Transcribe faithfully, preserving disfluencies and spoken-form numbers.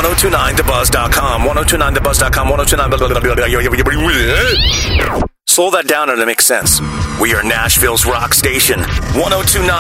ten two nine the buzz dot com. ten two nine the buzz dot com. ten two nine Slow that down and it makes sense. We are Nashville's rock station. ten two nine